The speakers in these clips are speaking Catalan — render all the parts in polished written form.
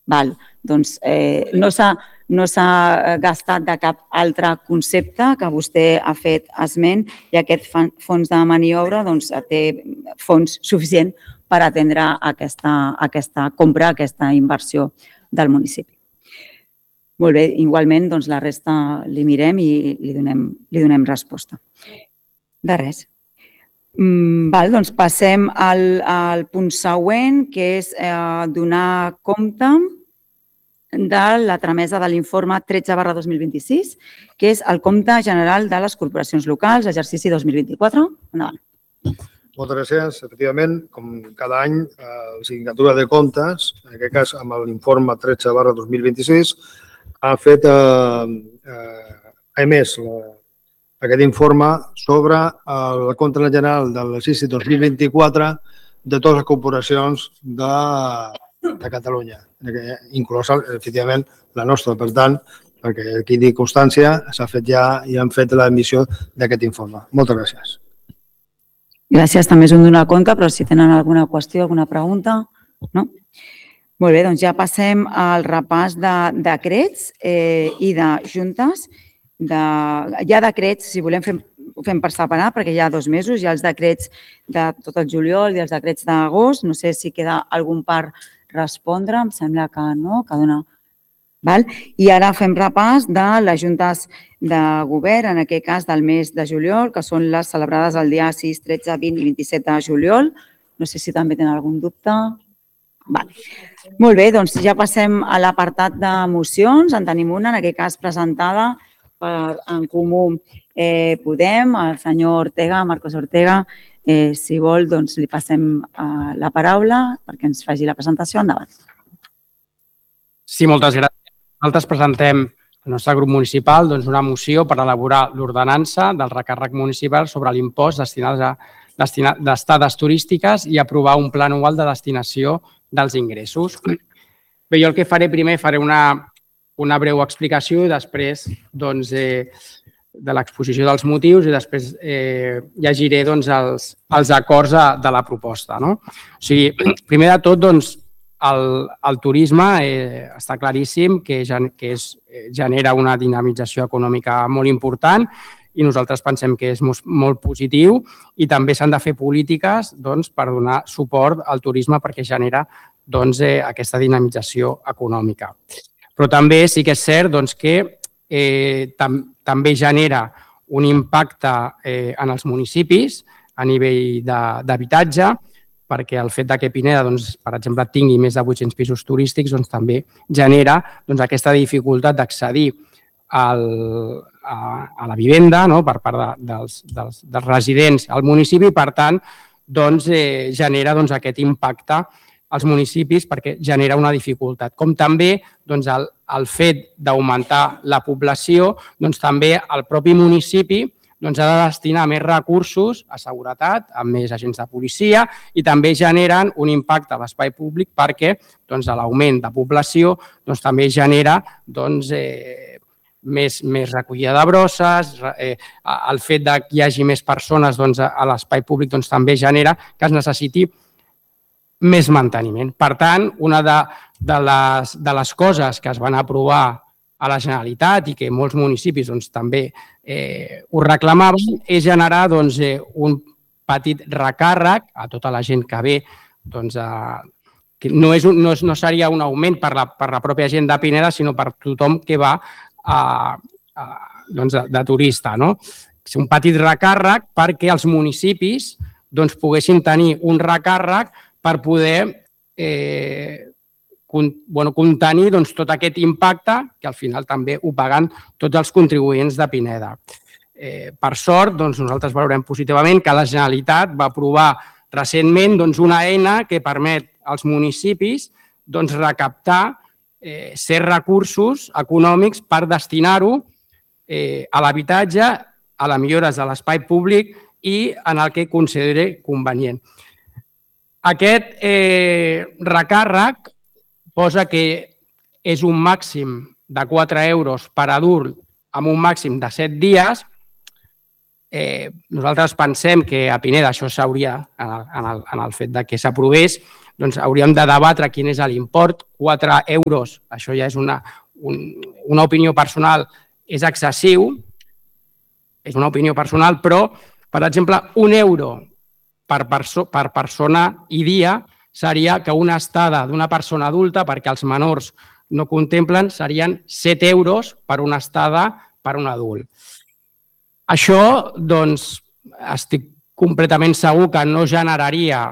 Doncs no s'ha gastat de cap altre concepte que vostè ha fet esment i aquest fons de maniobra té fons suficient per atendre aquesta compra, aquesta inversió del municipi. Molt bé, igualment la resta li mirem i li donem resposta. De res. Doncs passem al punt següent, que és donar compte de la tramesa de l'informe 13/2026, que és el compte general de les corporacions locals, exercici 2024. Endavant. Moltes gràcies. Efectivament, com cada any, la Sindicatura de Comptes, en aquest cas amb l'informe 13/2026, ha emès aquest informe sobre el compte general de l'exercici 2024 de totes les corporacions de Catalunya, inclosa, efectivament, la nostra. Per tant, perquè aquí dic constància, s'ha fet ja i han fet l'emissió d'aquest informe. Moltes gràcies. Gràcies, també és un donar compte, però si tenen alguna qüestió, alguna pregunta, no? Molt bé, doncs ja passem al repàs de decrets i de juntes. Hi ha decrets, si volem ho fem per separar, perquè hi ha 2 mesos, hi ha els decrets de tot el juliol i els decrets d'agost. No sé si queda algun per respondre, em sembla que no, que dona... I ara fem repàs de les juntes de govern, en aquest cas del mes de juliol, que són les celebrades el dia 6, 13, 20 i 27 de juliol. No sé si també tenen algun dubte. Molt bé, doncs ja passem a l'apartat de mocions. En tenim una, en aquest cas presentada per En Comú Podem, el senyor Ortega, Marcos Ortega. Si vol, doncs li passem la paraula perquè ens faci la presentació. Endavant. Sí, moltes gràcies. Nosaltres presentem al nostre grup municipal una moció per elaborar l'ordenança del recàrrec municipal sobre l'impost destinat d'estades turístiques i aprovar un pla anual de destinació dels ingressos. Bé, jo el que faré primer, faré una breu explicació i després de l'exposició dels motius i després llegiré els acords de la proposta. O sigui, primer de tot, el turisme està claríssim que genera una dinamització econòmica molt important i nosaltres pensem que és molt positiu i també s'han de fer polítiques per donar suport al turisme perquè genera aquesta dinamització econòmica. Però també sí que és cert que també genera un impacte en els municipis a nivell d'habitatge, perquè el fet que Pineda, per exemple, tingui més de 800 pisos turístics també genera aquesta dificultat d'accedir a la vivenda per part dels residents al municipi. Per tant, genera aquest impacte als municipis perquè genera una dificultat. Com també el fet d'augmentar la població, també el propi municipi ha de destinar més recursos a seguretat, amb més agents de policia i també generen un impacte a l'espai públic perquè l'augment de població també genera més recollida de brosses, el fet que hi hagi més persones a l'espai públic també genera que es necessiti més manteniment. Per tant, una de les coses que es van aprovar a la Generalitat i que molts municipis també ho reclamaven és generar un petit recàrrec a tota la gent que ve. No seria un augment per la pròpia gent de Pineda, sinó per tothom que va de turista. Un petit recàrrec perquè els municipis poguessin tenir un recàrrec per poder contenir tot aquest impacte que al final també ho paguen tots els contribuents de Pineda. Per sort, nosaltres valorem positivament que la Generalitat va aprovar recentment una eina que permet als municipis recaptar certs recursos econòmics per destinar-ho a l'habitatge, a les millores de l'espai públic i en el que consideri convenient. Aquest recàrrec posa que és un màxim de 4 euros per adult amb un màxim de 7 dies. Nosaltres pensem que a Pineda això s'hauria, en el fet que s'aprovés, doncs hauríem de debatre quin és l'import. 4 euros, això ja és una opinió personal, és excessiu, és una opinió personal, però, per exemple, 1 euro per persona i dia seria que una estada d'una persona adulta, perquè els menors no contemplen, serien 7 euros per una estada per un adult. Això, doncs, estic completament segur que no generaria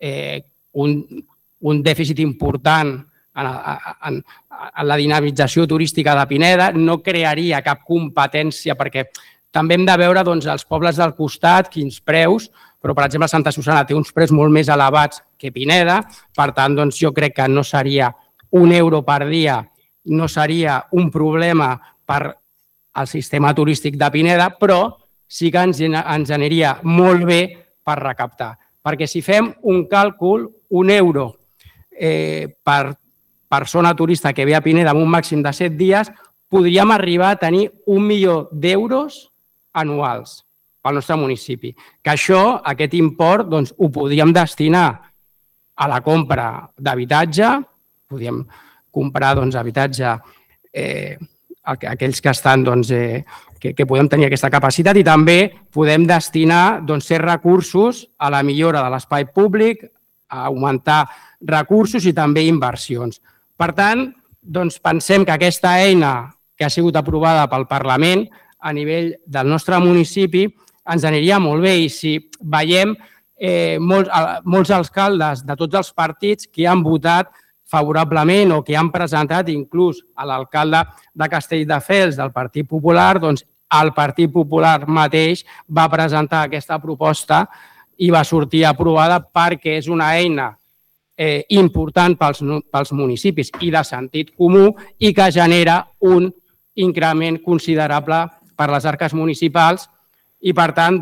un dèficit important en la dinamització turística de Pineda, no crearia cap competència, perquè també hem de veure els pobles del costat, quins preus, però, per exemple, Santa Susanna té uns preus molt més elevats que Pineda, per tant, jo crec que no seria 1 euro per dia, no seria un problema per al sistema turístic de Pineda, però sí que ens aniria molt bé per recaptar. Perquè si fem un càlcul, 1 euro per persona turista que ve a Pineda amb un màxim de 7 dies, podríem arribar a tenir 1 milió d'euros anuals pel nostre municipi. Que això, aquest import, ho podríem destinar a la compra d'habitatge, podríem comprar habitatge aquells que estan, que podem tenir aquesta capacitat, i també podem destinar certs recursos a la millora de l'espai públic, a augmentar recursos i també inversions. Per tant, pensem que aquesta eina que ha sigut aprovada pel Parlament a nivell del nostre municipi ens aniria molt bé, i si veiem molts alcaldes de tots els partits que han votat favorablement o que han presentat, inclús a l'alcalde de Castelldefels del Partit Popular, el Partit Popular mateix va presentar aquesta proposta i va sortir aprovada perquè és una eina important pels municipis i de sentit comú i que genera un increment considerable per les arques municipals i, per tant,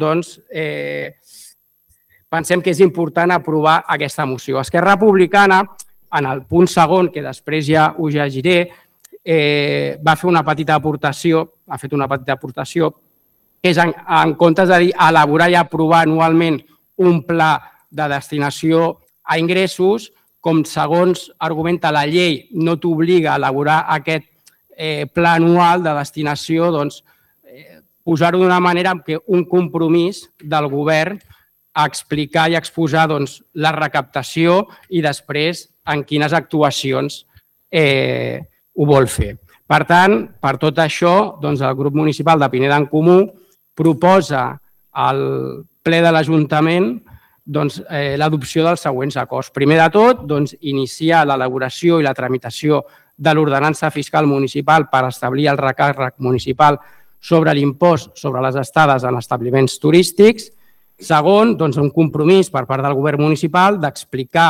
pensem que és important aprovar aquesta moció. Esquerra Republicana, en el punt segon, que després ja ho llegiré, va fer una petita aportació, que és, en comptes de dir elaborar i aprovar anualment un pla de destinació a ingressos, com segons argumenta la llei no t'obliga a elaborar aquest pla anual de destinació, posar-ho d'una manera que un compromís del govern a explicar i exposar la recaptació i després en quines actuacions ho vol fer. Per tant, per tot això, el grup municipal de Pineda en Comú proposa al ple de l'Ajuntament l'adopció dels següents acords. Primer de tot, iniciar l'elaboració i la tramitació de l'ordenança fiscal municipal per establir el recàrrec municipal sobre l'impost sobre les estades en establiments turístics. Segon, un compromís per part del govern municipal d'explicar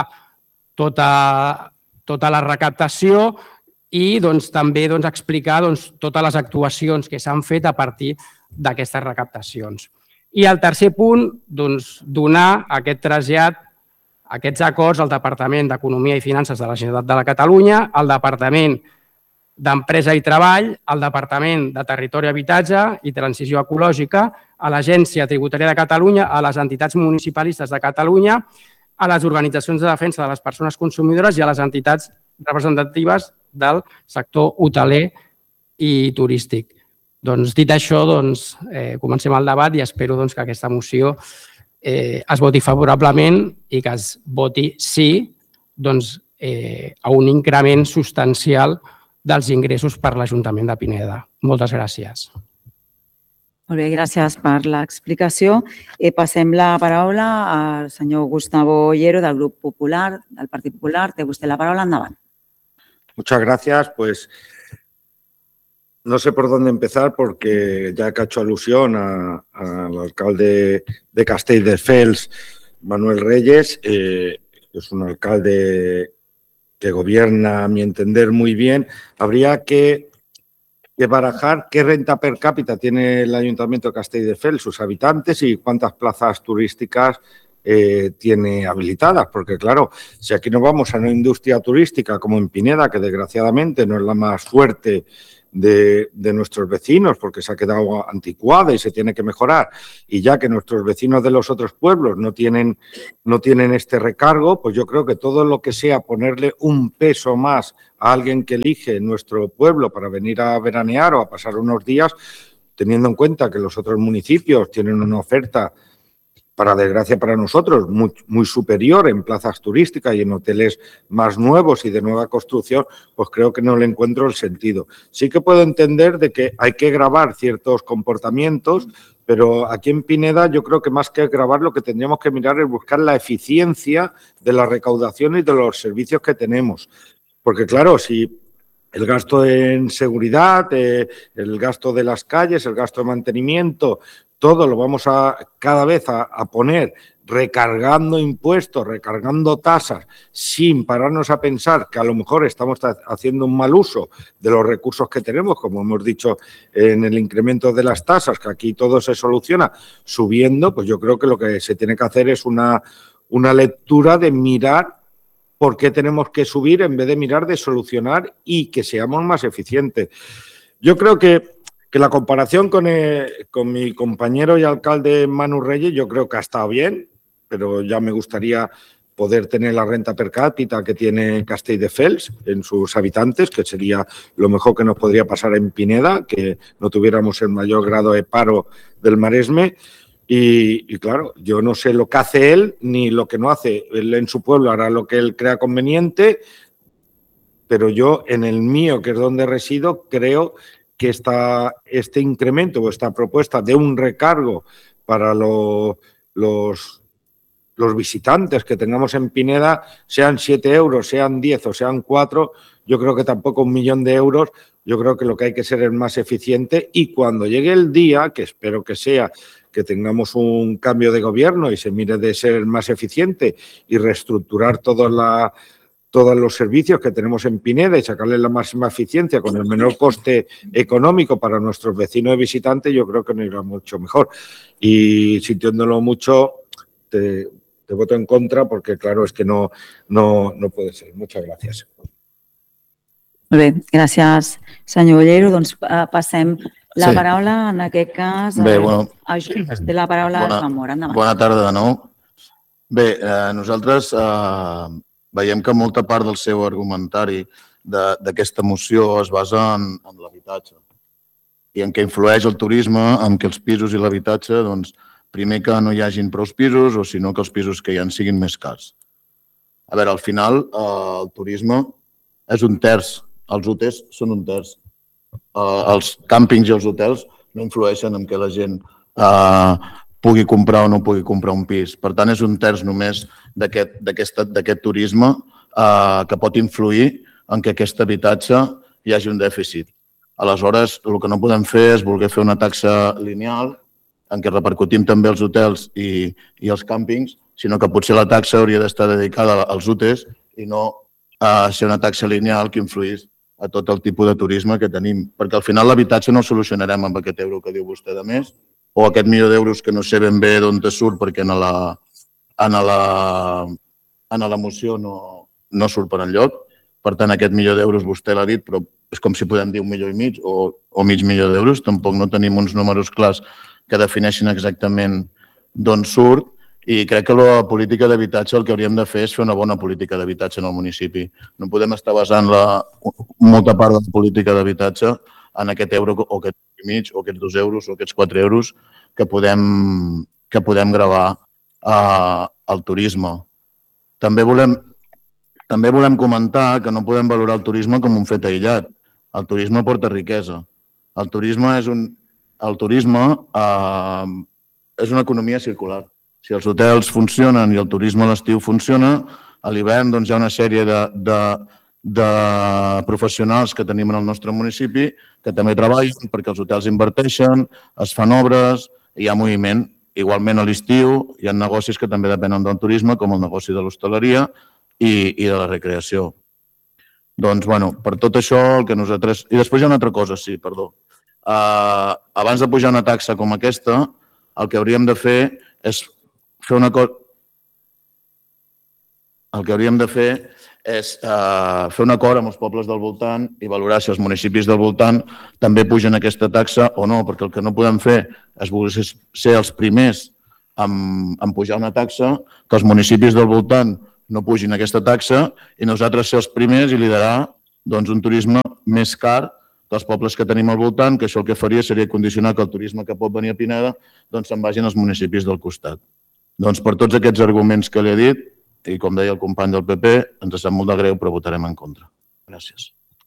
tota la recaptació i també explicar totes les actuacions que s'han fet a partir d'aquestes recaptacions. I el tercer punt, donar aquest trasllat, aquests acords al Departament d'Economia i Finances de la Generalitat de Catalunya, al Departament d'Empresa i Treball, al Departament de Territori i Habitatge i Transició Ecològica, a l'Agència Tributària de Catalunya, a les entitats municipalistes de Catalunya, a les organitzacions de defensa de les persones consumidores i a les entitats representatives del sector hoteler i turístic. Dit això, comencem el debat i espero que aquesta moció es voti favorablement i que es voti sí a un increment substancial dels ingressos per l'Ajuntament de Pineda. Moltes gràcies. Molt bé, gràcies per l'explicació. Passem la paraula al senyor Gustavo Ollero, del Grup Popular, del Partit Popular. Té vostè la paraula, endavant. Muchas gracias. Pues no sé por dónde empezar porque ya que ha hecho alusión al alcalde de Castelldefels, Manuel Reyes, es un alcalde que gobierna, a mi entender, muy bien. Habría que barajar qué renta per cápita tiene el Ayuntamiento de Castelldefels, sus habitantes y cuántas plazas turísticas tiene habilitadas, porque claro, si aquí nos vamos a una industria turística como en Pineda, que desgraciadamente no es la más fuerte de nuestros vecinos, porque se ha quedado anticuada y se tiene que mejorar, y ya que nuestros vecinos de los otros pueblos no tienen este recargo, pues yo creo que todo lo que sea ponerle un peso más a alguien que elige nuestro pueblo para venir a veranear o a pasar unos días, teniendo en cuenta que los otros municipios tienen una oferta, para desgracia para nosotros, muy superior en plazas turísticas y en hoteles más nuevos y de nueva construcción, pues creo que no le encuentro el sentido. Sí que puedo entender de que hay que gravar ciertos comportamientos, pero aquí en Pineda yo creo que más que gravar lo que tendríamos que mirar es buscar la eficiencia de la recaudación y de los servicios que tenemos. Porque claro, si el gasto en seguridad, el gasto de las calles, el gasto de mantenimiento, todo lo vamos cada vez a poner recargando impuestos, recargando tasas, sin pararnos a pensar que a lo mejor estamos haciendo un mal uso de los recursos que tenemos, como hemos dicho en el incremento de las tasas, que aquí todo se soluciona subiendo, pues yo creo que lo que se tiene que hacer es una lectura de mirar por qué tenemos que subir en vez de mirar de solucionar y que seamos más eficientes. Yo creo que la comparación con mi compañero y alcalde Manu Reyes, yo creo que ha estado bien, pero ya me gustaría poder tener la renta per cápita que tiene Castelldefels en sus habitantes, que sería lo mejor que nos podría pasar en Pineda, que no tuviéramos el mayor grado de paro del Maresme. Y claro, yo no sé lo que hace él ni lo que no hace. Él en su pueblo hará lo que él crea conveniente, pero yo en el mío, que es donde resido, creo que este incremento o esta propuesta de un recargo para los visitantes que tengamos en Pineda, sean 7 euros, sean 10 o sean 4, yo creo que tampoco 1 millón de euros, yo creo que lo que hay que ser es más eficiente y cuando llegue el día, que espero que sea que tengamos un cambio de gobierno y se mire de ser más eficiente y reestructurar todos los servicios que tenemos en Pineda y sacarle la máxima eficiencia con el menor coste económico para nuestros vecinos y visitantes, yo creo que nos irá mucho mejor. Y sintiéndolo mucho, te voto en contra porque, claro, es que no puede ser. Muchas gracias. Molt bé, gràcies, senyor Ollero. Doncs passem la paraula, en aquest cas, de la paraula a Joan Mora. Endavant. Bona tarda de nou. Bé, nosaltres veiem que molta part del seu argumentari d'aquesta moció es basa en l'habitatge i en què influeix el turisme, en què els pisos i l'habitatge, doncs, primer que no hi hagin prou pisos o sinó que els pisos que hi ha siguin més cars. A veure, al final, el turisme és un terç, els hotels són un terç. Els càmpings i els hotels no influeixen en què la gent pugui comprar o no pugui comprar un pis. Per tant, és un terç només d'aquest turisme que pot influir en què aquest habitatge hi hagi un dèficit. Aleshores, el que no podem fer és voler fer una taxa lineal en què repercutim també els hotels i els càmpings, sinó que potser la taxa hauria d'estar dedicada als hotels i no ser una taxa lineal que influís a tot el tipus de turisme que tenim. Perquè al final l'habitatge no el solucionarem amb aquest euro que diu vostè de més o aquest milió d'euros que no sé ben bé d'on te surt perquè en la moció no surt per enlloc. Per tant, aquest milió d'euros vostè l'ha dit, però és com si podem dir 1,5 milions o mig milió d'euros. Tampoc no tenim uns números clars que defineixin exactament d'on surt. I crec que la política d'habitatge el que hauríem de fer és fer una bona política d'habitatge en el municipi. No podem estar basant molta part de la política d'habitatge en aquest euro o aquest mig o aquests 2 euros o aquests 4 euros que podem gravar al turisme. També volem comentar que no podem valorar el turisme com un fet aïllat. El turisme porta riquesa. El turisme és una economia circular. Si els hotels funcionen i el turisme a l'estiu funciona, a l'hivern hi ha una sèrie de professionals que tenim en el nostre municipi que també treballen perquè els hotels inverteixen, es fan obres, hi ha moviment. Igualment a l'estiu hi ha negocis que també depenen del turisme, com el negoci de l'hostaleria i de la recreació. Doncs, per tot això, el que nosaltres... I després hi ha una altra cosa, sí, perdó. Abans de pujar una taxa com aquesta, el que hauríem de fer és fer una cosa... el que hauríem de fer és fer un acord amb els pobles del voltant i valorar si els municipis del voltant també pugen aquesta taxa o no, perquè el que no podem fer és ser els primers en pujar una taxa, que els municipis del voltant no pugin aquesta taxa i nosaltres ser els primers i liderar un turisme més car que els pobles que tenim al voltant, que això el que faria seria condicionar que el turisme que pot venir a Pineda se'n vagin als municipis del costat. Doncs per tots aquests arguments que li he dit, i com deia el company del PP, ens sap molt de greu, però votarem en contra. Gràcies.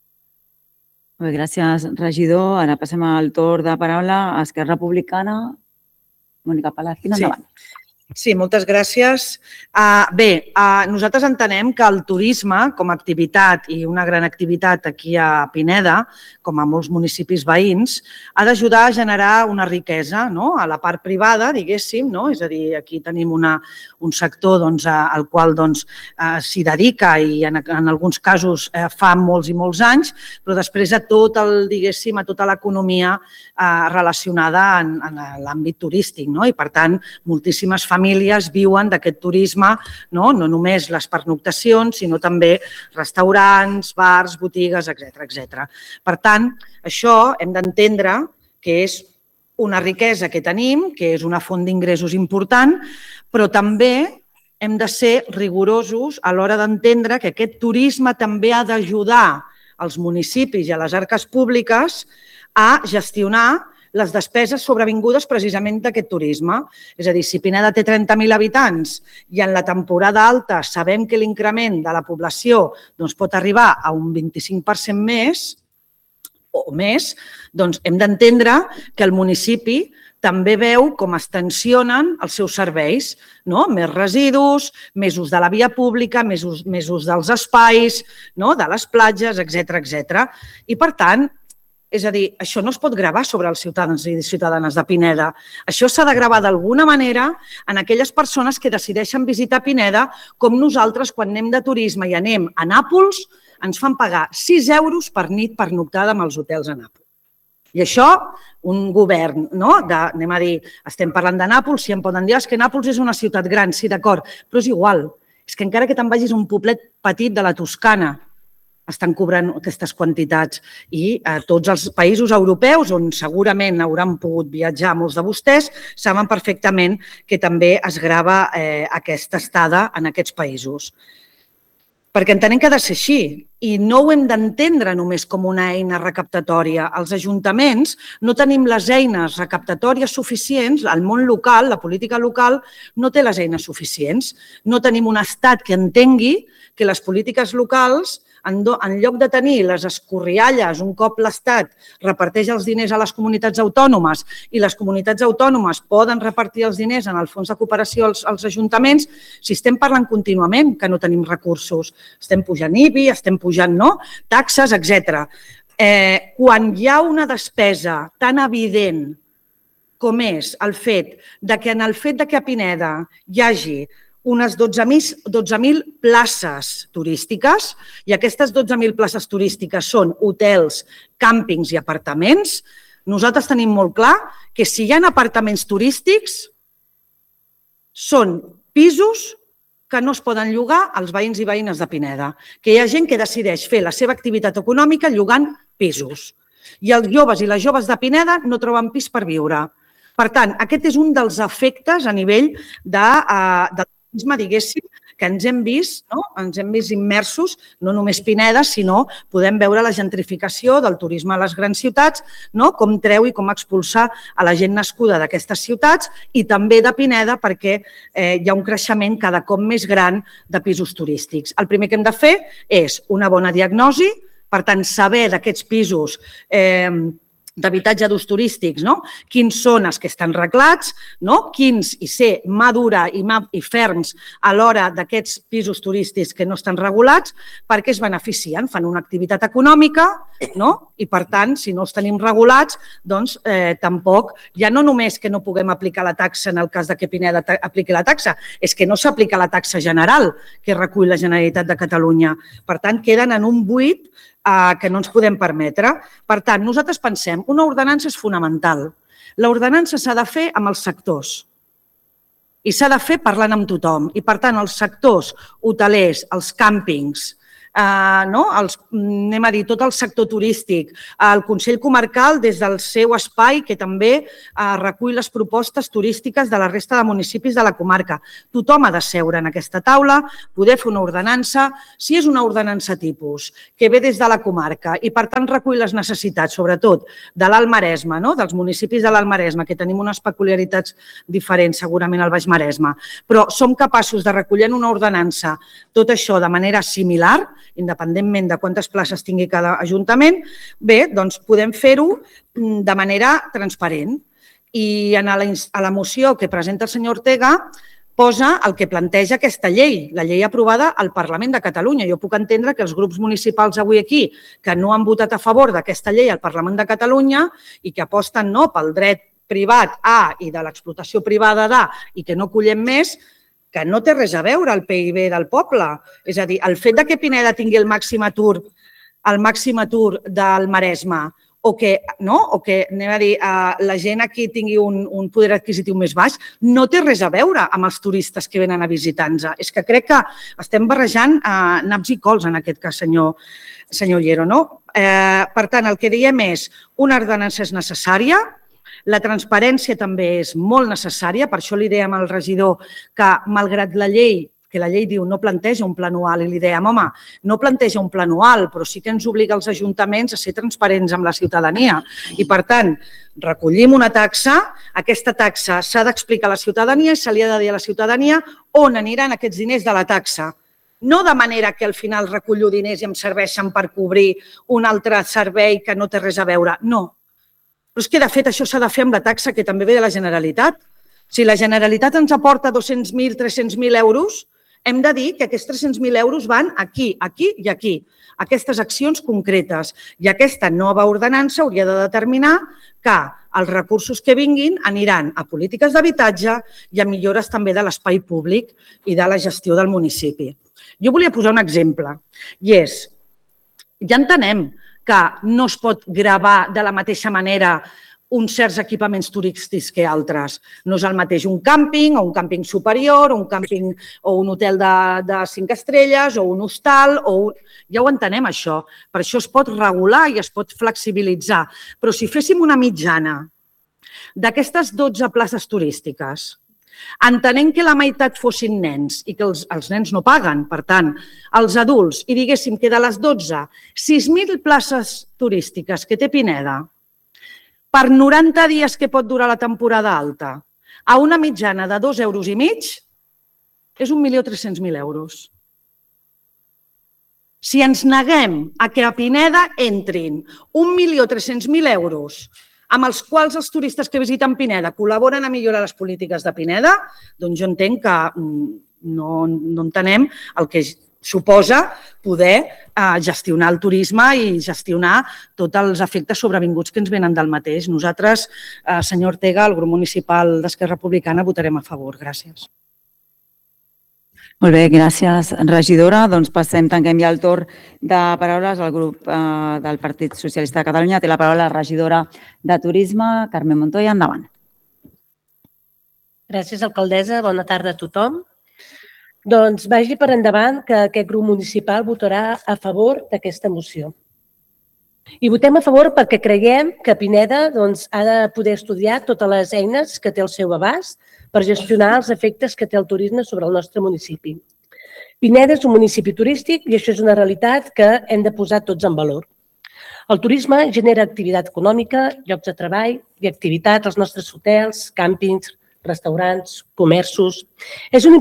Bé, gràcies, regidor. Ara passem al torn de paraula a Esquerra Republicana. Mònica Palacín, endavant. Sí, moltes gràcies. Bé, nosaltres entenem que el turisme com a activitat i una gran activitat aquí a Pineda, com a molts municipis veïns, ha d'ajudar a generar una riquesa a la part privada, diguéssim, és a dir, aquí tenim un sector al qual s'hi dedica i en alguns casos fa molts i molts anys, però després a tot a tota l'economia relacionada en l'àmbit turístic i, per tant, moltíssimes famílies viuen d'aquest turisme, no només les pernoctacions, sinó també restaurants, bars, botigues, etc. Per tant, això hem d'entendre que és una riquesa que tenim, que és una font d'ingressos important, però també hem de ser rigorosos a l'hora d'entendre que aquest turisme també ha d'ajudar als municipis i a les arques públiques a gestionar les despeses sobrevingudes precisament d'aquest turisme. És a dir, si Pineda té 30.000 habitants i en la temporada alta sabem que l'increment de la població pot arribar a un 25% més o més, doncs hem d'entendre que el municipi també veu com es tensionen els seus serveis, més residus, més ús de la via pública, més ús dels espais, de les platges, etc. I, per tant, és a dir, això no es pot gravar sobre els ciutadans i ciutadanes de Pineda. Això s'ha de gravar d'alguna manera en aquelles persones que decideixen visitar Pineda, com nosaltres, quan anem de turisme i anem a Nàpols, ens fan pagar 6 euros per nit pernoctada amb els hotels a Nàpols. I això, un govern, anem a dir, estem parlant de Nàpols, si em poden dir que Nàpols és una ciutat gran, sí, d'acord, però és igual. És que encara que te'n vagis a un poblet petit de la Toscana, estan cobrant aquestes quantitats i tots els països europeus on segurament hauran pogut viatjar molts de vostès saben perfectament que també es grava aquesta estada en aquests països. Perquè entenem que ha de ser així i no ho hem d'entendre només com una eina recaptatòria. Els ajuntaments no tenim les eines recaptatòries suficients, el món local, la política local, no té les eines suficients. No tenim un estat que entengui que les polítiques locals, en lloc de tenir les escorrialles un cop l'Estat reparteix els diners a les comunitats autònomes i les comunitats autònomes poden repartir els diners en el fons de cooperació als ajuntaments, si estem parlant contínuament que no tenim recursos, estem pujant IBI, estem pujant taxes, etc. Quan hi ha una despesa tan evident com és el fet que a Pineda hi hagi unes 12.000 places turístiques i aquestes 12.000 places turístiques són hotels, càmpings i apartaments, nosaltres tenim molt clar que si hi ha apartaments turístics són pisos que no es poden llogar als veïns i veïnes de Pineda, que hi ha gent que decideix fer la seva activitat econòmica llogant pisos. I els joves i les joves de Pineda no troben pis per viure. Per tant, aquest és un dels efectes a nivell del turisme, diguéssim, que ens hem vist immersos, no només Pineda, sinó podem veure la gentrificació del turisme a les grans ciutats, com treu i com expulsa a la gent nascuda d'aquestes ciutats i també de Pineda perquè hi ha un creixement cada cop més gran de pisos turístics. El primer que hem de fer és una bona diagnosi, per tant, saber d'aquests pisos d'habitatge d'ús turístics, quins són els que estan reglats, quins, i ser mà dura i ferms a l'hora d'aquests pisos turístics que no estan regulats, perquè es beneficien, fan una activitat econòmica i, per tant, si no els tenim regulats, doncs tampoc, ja no només que no puguem aplicar la taxa en el cas que Pineda apliqui la taxa, és que no s'aplica la taxa general que recull la Generalitat de Catalunya. Per tant, queden en un buit que no ens podem permetre. Per tant, nosaltres pensem, una ordenança és fonamental. L'ordenança s'ha de fer amb els sectors. I s'ha de fer parlant amb tothom. I, per tant, els sectors hotelers, els càmpings, anem a dir, tot el sector turístic, el Consell Comarcal des del seu espai que també recull les propostes turístiques de la resta de municipis de la comarca. Tothom ha de seure en aquesta taula, poder fer una ordenança, si és una ordenança tipus, que ve des de la comarca i per tant recull les necessitats, sobretot de l'Alt Maresme, dels municipis de l'Alt Maresme, que tenim unes peculiaritats diferents segurament al Baix Maresme, però som capaços de recollir en una ordenança tot això de manera similar, independentment de quantes places tingui cada ajuntament, bé, doncs podem fer-ho de manera transparent. I a la moció que presenta el senyor Ortega posa el que planteja aquesta llei, la llei aprovada al Parlament de Catalunya. Jo puc entendre que els grups municipals avui aquí que no han votat a favor d'aquesta llei al Parlament de Catalunya i que aposten pel dret privat A i de l'explotació privada d'A i que no collem més, que no té res a veure el PIB del poble. És a dir, el fet que Pineda tingui el màxim atur del Maresme o que anem a dir, la gent aquí tingui un poder adquisitiu més baix, no té res a veure amb els turistes que venen a visitar-nos. És que crec que estem barrejant naps i cols en aquest cas, senyor Llero. Per tant, el que diem és una ordenança és necessària, la transparència també és molt necessària, per això li dèiem al regidor que, malgrat la llei, que la llei diu no planteja un pla anual, i li dèiem, home, no planteja un pla anual, però sí que ens obliga als ajuntaments a ser transparents amb la ciutadania. I, per tant, recollim una taxa, aquesta taxa s'ha d'explicar a la ciutadania i se li ha de dir a la ciutadania on aniran aquests diners de la taxa. No de manera que al final recullo diners i em serveixen per cobrir un altre servei que no té res a veure. No. Però és que, de fet, això s'ha de fer amb la taxa que també ve de la Generalitat. Si la Generalitat ens aporta 200.000, 300.000 euros, hem de dir que aquests 300.000 euros van aquí, aquí i aquí, aquestes accions concretes. I aquesta nova ordenança hauria de determinar que els recursos que vinguin aniran a polítiques d'habitatge i a millores també de l'espai públic i de la gestió del municipi. Jo volia posar un exemple, i és, ja entenem que no es pot gravar de la mateixa manera uns certs equipaments turístics que altres. No és el mateix un càmping o un càmping superior o un càmping o un hotel de 5 estrelles o un hostal. Ja ho entenem, això. Per això es pot regular i es pot flexibilitzar. Però si féssim una mitjana d'aquestes 12 places turístiques, entenent que la meitat fossin nens i que els nens no paguen, per tant, els adults, i diguéssim que de les 12, 6.000 places turístiques que té Pineda, per 90 dies que pot durar la temporada alta, a una mitjana de 2,5 euros, és 1.300.000 euros. Si ens neguem a que a Pineda entrin 1.300.000 euros amb els quals els turistes que visiten Pineda col·laboren a millorar les polítiques de Pineda, doncs jo entenc que no entenem el que suposa poder gestionar el turisme i gestionar tots els efectes sobrevinguts que ens venen del mateix. Nosaltres, senyor Ortega, el grup municipal d'Esquerra Republicana, votarem a favor. Gràcies. Molt bé, gràcies, regidora. Doncs tanquem ja el torn de paraules al grup del Partit Socialista de Catalunya. Té la paraula la regidora de Turisme, Carmen Montoya. Endavant. Gràcies, alcaldessa. Bona tarda a tothom. Doncs vagi per endavant que aquest grup municipal votarà a favor d'aquesta moció. I votem a favor perquè creiem que Pineda ha de poder estudiar totes les eines que té al seu abast per gestionar els efectes que té el turisme sobre el nostre municipi. Pineda és un municipi turístic i això és una realitat que hem de posar tots en valor. El turisme genera activitat econòmica, llocs de treball i activitat als nostres hotels, càmpings, restaurants, comerços. És una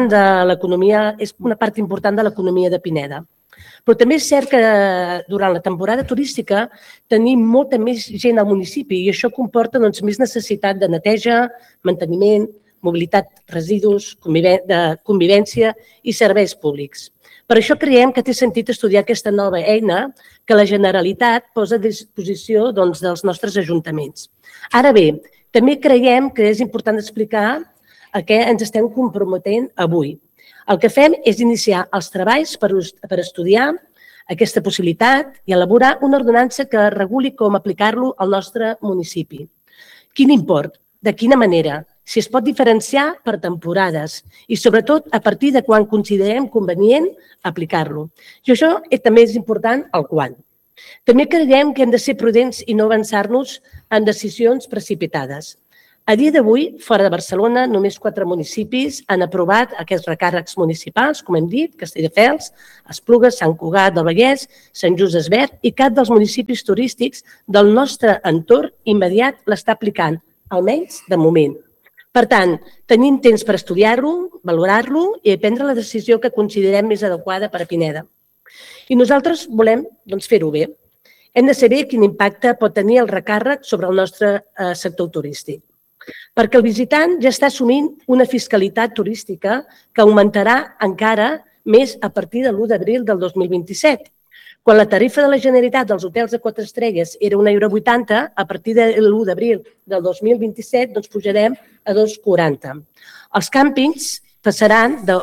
part important de l'economia de Pineda. Però també és cert que durant la temporada turística tenim molta més gent al municipi i això comporta més necessitat de neteja, manteniment, mobilitat, residus, convivència i serveis públics. Per això creiem que té sentit estudiar aquesta nova eina que la Generalitat posa a disposició dels nostres ajuntaments. Ara bé, també creiem que és important explicar a què ens estem comprometent avui. El que fem és iniciar els treballs per estudiar aquesta possibilitat i elaborar una ordenança que reguli com aplicar-lo al nostre municipi. Quin import? De quina manera? si es pot diferenciar per temporades i, sobretot, a partir de quan considerem convenient aplicar-lo. I això també és important, el quan. També creiem que hem de ser prudents i no avançar-nos en decisions precipitades. A dia d'avui, fora de Barcelona, només 4 municipis han aprovat aquests recàrrecs municipals, com hem dit, Castelldefels, Esplugues, Sant Cugat del Vallès, Sant Just Desvern, i cap dels municipis turístics del nostre entorn immediat l'està aplicant, almenys de moment. Per tant, tenim temps per estudiar-lo, valorar-lo i prendre la decisió que considerem més adequada per a Pineda. I nosaltres volem fer-ho bé. Hem de saber quin impacte pot tenir el recàrrec sobre el nostre sector turístic. Perquè el visitant ja està assumint una fiscalitat turística que augmentarà encara més a partir de l'1 d'abril del 2027. Quan la tarifa de la Generalitat dels hotels de 4 estrelles era €1,80, a partir de l'1 d'abril del 2027 pujarem a €2,40. Els càmpings passaran de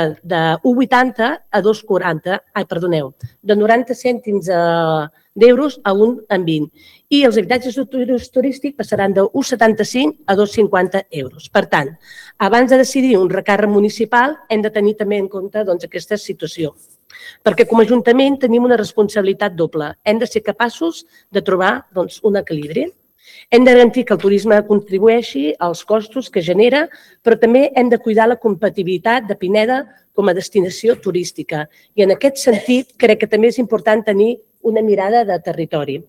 1,80 a 2,40, de 90 cèntims d'euros a 1,20. I els habitatges turístics passaran de 1,75 a 2,50 euros. Per tant, abans de decidir un recàrrec municipal, hem de tenir també en compte aquesta situació. Perquè com a Ajuntament tenim una responsabilitat doble. Hem de ser capaços de trobar un equilibri. Hem de garantir que el turisme contribueixi als costos que genera, però també hem de cuidar la competitivitat de Pineda com a destinació turística. I en aquest sentit, crec que també és important tenir una mirada de territori.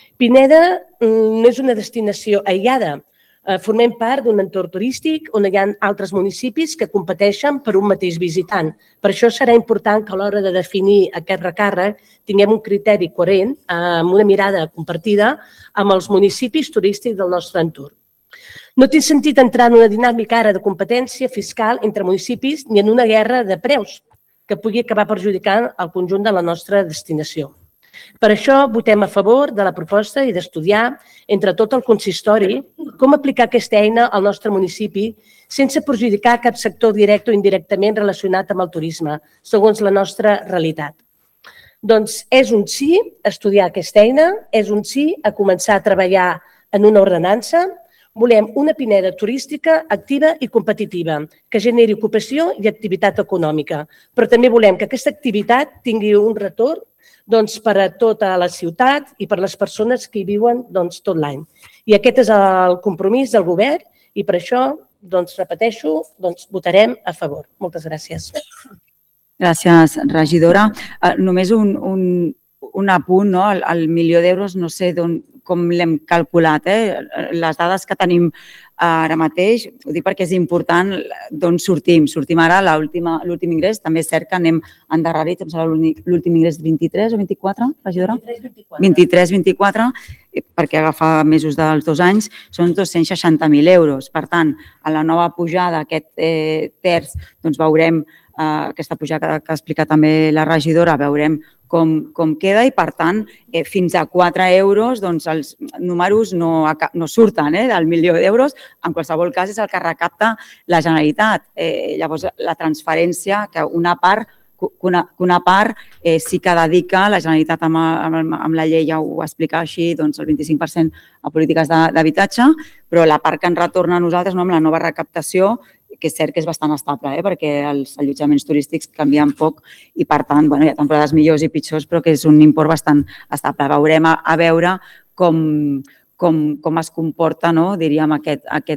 Pineda no és una destinació aïllada. Formem part d'un entorn turístic on hi ha altres municipis que competeixen per un mateix visitant. Per això serà important que a l'hora de definir aquest recàrrec tinguem un criteri coherent, amb una mirada compartida amb els municipis turístics del nostre entorn. No té sentit entrar en una dinàmica ara de competència fiscal entre municipis ni en una guerra de preus que pugui acabar perjudicant el conjunt de la nostra destinació. Per això votem a favor de la proposta i d'estudiar entre tot el consistori com aplicar aquesta eina al nostre municipi sense perjudicar cap sector directe o indirectament relacionat amb el turisme, segons la nostra realitat. Doncs és un sí a estudiar aquesta eina, és un sí a començar a treballar en una ordenança. Volem una Pineda turística activa i competitiva, que generi ocupació i activitat econòmica, però també volem que aquesta activitat tingui un retorn per a tota la ciutat i per a les persones que hi viuen tot l'any. I aquest és el compromís del govern i per això, repeteixo, votarem a favor. Moltes gràcies. Gràcies, regidora. Només un apunt, el milió d'euros, no sé com l'hem calculat. Les dades que tenim ara mateix, ho dic perquè és important d'on sortim. Sortim ara, l'últim ingrés, també és cert que anem endarrerit, em sembla l'últim ingrés 23 o 24, regidora? 23-24, perquè agafa mesos dels 2 anys, són 260.000 euros. Per tant, a la nova pujada, aquest terç, veurem aquesta pujada que ha explicat també la regidora, veurem com queda i, per tant, fins a 4 euros els números no surten del milió d'euros. En qualsevol cas, és el que recapta la Generalitat. Llavors, la transferència, que una part sí que dedica la Generalitat amb la llei, ja ho explica així, el 25% a polítiques d'habitatge, però la part que ens retorna a nosaltres amb la nova recaptació, que és cert que és bastant estable, perquè els allotjaments turístics canvien poc i, per tant, hi ha temporades millors i pitjors, però que és un import bastant estable. Veurem a veure com es comporta, diríem, aquesta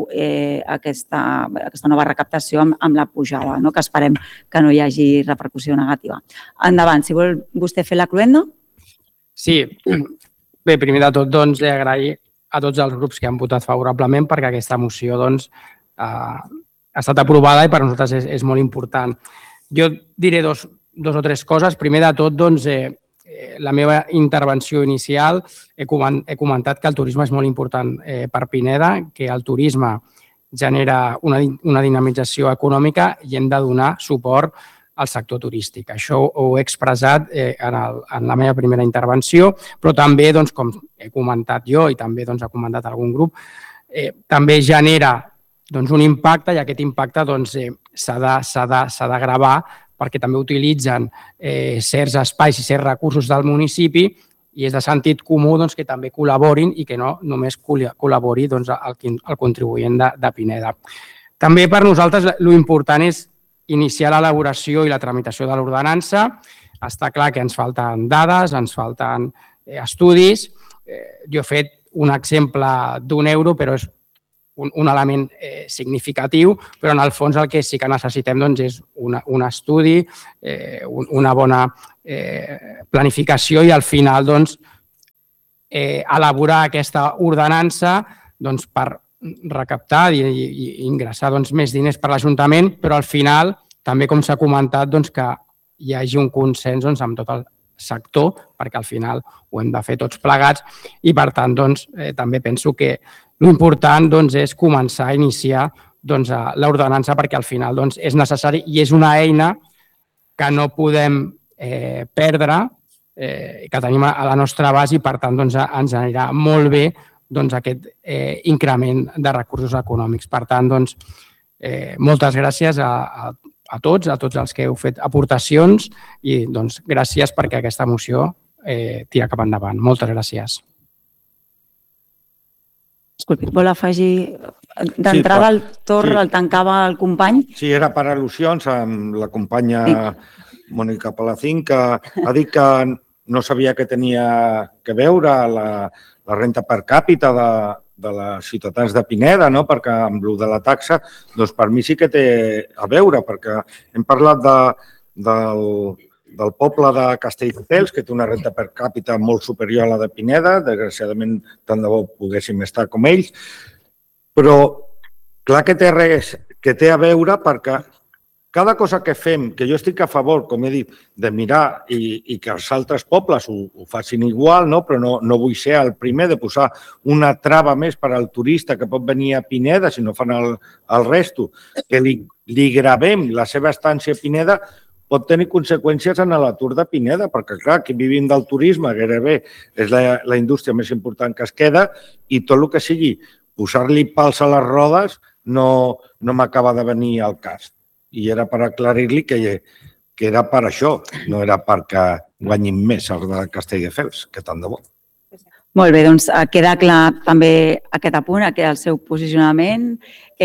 nova recaptació amb la pujada, que esperem que no hi hagi repercussió negativa. Endavant, si vol vostè fer la cloenda. Sí. Bé, primer de tot, agrair a tots els grups que han votat favorablement perquè aquesta moció ha estat aprovada i per nosaltres és molt important. Jo diré dos o tres coses. Primer de tot, la meva intervenció inicial he comentat que el turisme és molt important per Pineda, que el turisme genera una dinamització econòmica i hem de donar suport al sector turístic. Això ho he expressat en la meva primera intervenció, però també, com he comentat jo i també ha comentat algun grup, també genera un impacte i aquest impacte s'ha de gravar perquè també utilitzen certs espais i certs recursos del municipi i és de sentit comú que també col·laborin i que no només col·labori el contribuent de Pineda. També per nosaltres l'important és iniciar l'elaboració i la tramitació de l'ordenança. Està clar que ens falten dades, ens falten estudis. Jo he fet un exemple d'€1, però és un element significatiu, però en el fons el que sí que necessitem és un estudi, una bona planificació i al final elaborar aquesta ordenança per recaptar i ingressar més diners per l'Ajuntament, però al final també, com s'ha comentat, que hi hagi un consens amb tot el sector, perquè al final ho hem de fer tots plegats i, per tant, també penso que l'important és començar a iniciar l'ordenança perquè al final és necessari i és una eina que no podem perdre, que tenim a la nostra base i, per tant, ens anirà molt bé aquest increment de recursos econòmics. Per tant, moltes gràcies a tots els que heu fet aportacions i gràcies perquè aquesta moció tira cap endavant. Moltes gràcies. Disculpi, vol afegir d'entrada el torn, el tancava el company? Sí, era per al·lusions amb la companya Mònica Palacín, que ha dit que no sabia què tenia que veure la renta per càpita de les ciutadans de Pineda, perquè amb el de la taxa, per mi sí que té a veure, perquè hem parlat del poble de Castelldefels, que té una renta per càpita molt superior a la de Pineda, desgraciadament tant de bo poguéssim estar com ells, però clar que té a veure perquè cada cosa que fem, que jo estic a favor, com he dit, de mirar i que els altres pobles ho facin igual, però no vull ser el primer de posar una trava més per al turista que pot venir a Pineda si no fan el resto, que li gravem la seva estància a Pineda, pot tenir conseqüències en l'atur de Pineda, perquè clar, aquí vivim del turisme, gairebé és la indústria més important que es queda i tot el que sigui posar-li pals a les rodes no m'acaba de venir al cas. I era per aclarir-li que era per això, no era perquè guanyin més els de Castelldefels, que tant de bo. Molt bé, doncs queda clar també aquest apunt, el seu posicionament.